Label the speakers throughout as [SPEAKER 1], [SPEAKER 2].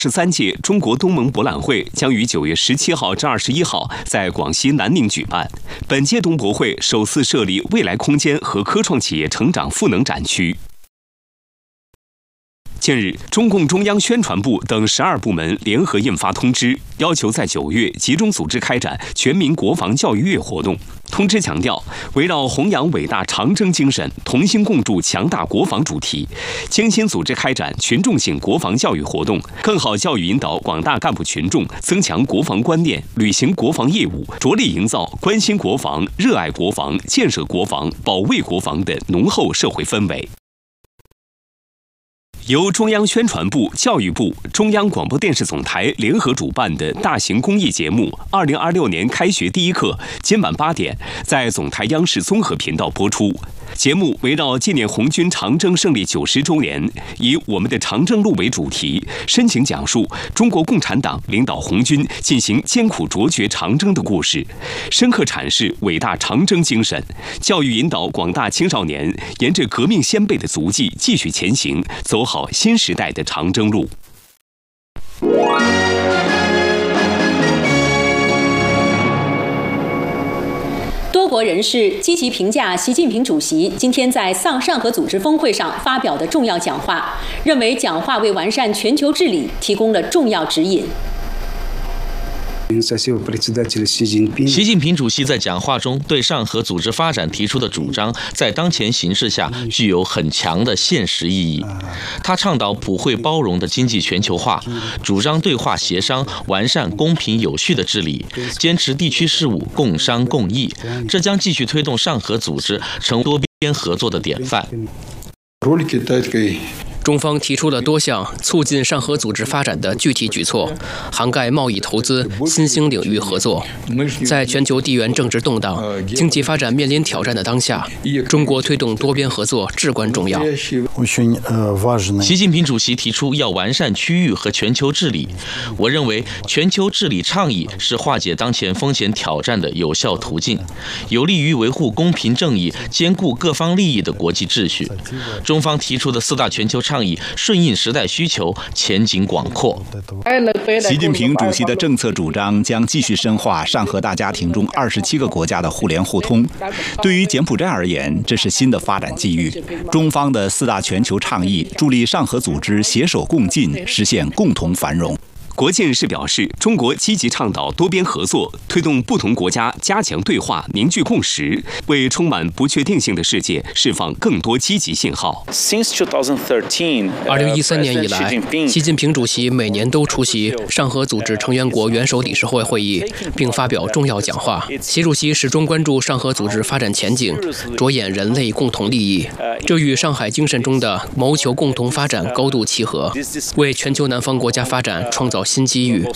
[SPEAKER 1] 13届中国东盟博览会将于9月17号至21号在广西南宁举办。本届东博会首次设立未来空间和科创企业成长赋能展区。近日，中共中央宣传部等12部门联合印发通知，要求在9月集中组织开展全民国防教育月活动。通知强调，围绕弘扬伟大长征精神，同心共筑强大国防主题，精心组织开展群众性国防教育活动，更好教育引导广大干部群众增强国防观念，履行国防业务，着力营造关心国防、热爱国防、建设国防、保卫国防的浓厚社会氛围。由中央宣传部、教育部、中央广播电视总台联合主办的大型公益节目《2026年开学第一课》，今晚8点在总台央视综合频道播出。节目围绕纪念红军长征胜利90周年，以我们的长征路为主题，深情讲述中国共产党领导红军进行艰苦卓绝长征的故事，深刻阐释伟大长征精神，教育引导广大青少年沿着革命先辈的足迹继续前行，走好新时代的长征路。
[SPEAKER 2] 多国人士积极评价习近平主席今天在上合组织峰会上发表的重要讲话，认为讲话为完善全球治理提供了重要指引。
[SPEAKER 3] 习近平主席在讲话中对上合组织发展提出的主张，在当前形势下具有很强的现实意义。他倡导普惠包容的经济全球化，主张对话协商，完善公平有序的治理，坚持地区事务共商共议，这将继续推动上合组织成为多边合作的典范。
[SPEAKER 4] 中方提出了多项促进上合组织发展的具体举措，涵盖贸易、投资、新兴领域合作。在全球地缘政治动荡、经济发展面临挑战的当下，中国推动多边合作至关重要。
[SPEAKER 3] 习近平主席提出要完善区域和全球治理。我认为，全球治理倡议是化解当前风险挑战的有效途径，有利于维护公平正义、兼顾各方利益的国际秩序。中方提出的4大全球倡议顺应时代需求，前景广阔。
[SPEAKER 5] 习近平主席的政策主张将继续深化上合大家庭中27个国家的互联互通。对于柬埔寨而言，这是新的发展机遇。中方的4大全球倡议助力上合组织携手共进，实现共同繁荣。
[SPEAKER 1] 国际人士表示，中国积极倡导多边合作，推动不同国家加强对话，凝聚共识，为充满不确定性的世界释放更多积极信号。
[SPEAKER 4] 2013年以来，习近平主席每年都出席上合组织成员国元首理事会会议，并发表重要讲话。习主席始终关注上合组织发展前景，着眼人类共同利益，这与上海精神中的谋求共同发展高度契合，为全球南方国家发展创造新机遇。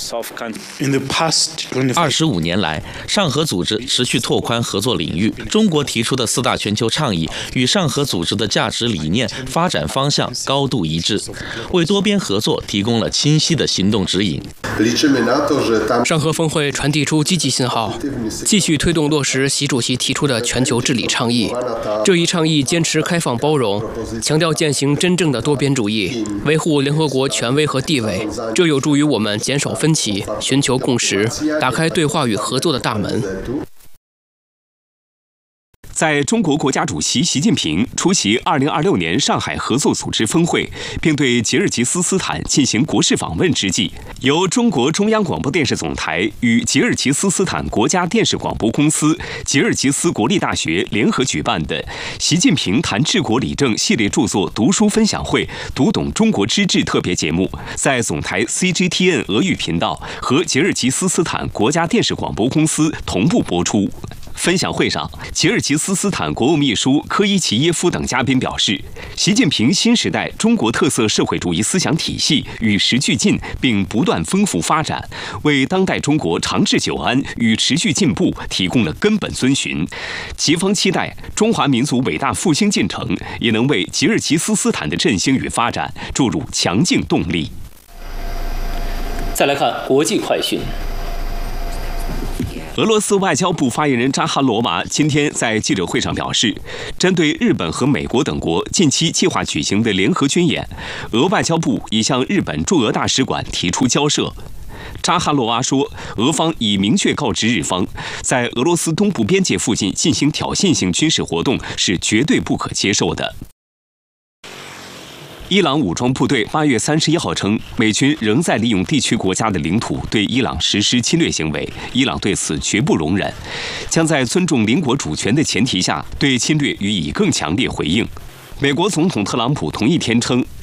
[SPEAKER 3] 25年来，上合组织持续拓宽合作领域。中国提出的4大全球倡议与上合组织的价值理念、发展方向高度一致，为多边合作提供了清晰的行动指引。
[SPEAKER 4] 上合峰会传递出积极信号，继续推动落实习主席提出的全球治理倡议。这一倡议坚持开放包容，强调践行真正的多边主义，维护联合国权威和地位。这有助于我们减少分歧，寻求共识，打开对话与合作的大门。
[SPEAKER 1] 在中国国家主席习近平出席2026年上海合作组织峰会，并对吉尔吉斯斯坦进行国事访问之际，由中国中央广播电视总台与吉尔吉斯斯坦国家电视广播公司、吉尔吉斯国立大学联合举办的习近平谈治国理政系列著作读书分享会“读懂中国之治”特别节目，在总台 CGTN 俄语频道和吉尔吉斯斯坦国家电视广播公司同步播出。分享会上，吉尔吉斯斯坦国务秘书科伊齐耶夫等嘉宾表示，习近平新时代中国特色社会主义思想体系与时俱进，并不断丰富发展，为当代中国长治久安与持续进步提供了根本遵循。吉方期待中华民族伟大复兴进程也能为吉尔吉斯斯坦的振兴与发展注入强劲动力。
[SPEAKER 2] 再来看国际快讯。
[SPEAKER 1] 俄罗斯外交部发言人扎哈罗娃今天在记者会上表示，针对日本和美国等国近期计划举行的联合军演，俄外交部已向日本驻俄大使馆提出交涉。扎哈罗娃说，俄方已明确告知日方，在俄罗斯东部边界附近进行挑衅性军事活动是绝对不可接受的。伊朗武装部队8月31号称，美军仍在利用地区国家的领土对伊朗实施侵略行为，伊朗对此绝不容忍，将在尊重邻国主权的前提下，对侵略予以更强烈回应。美国总统特朗普同一天称，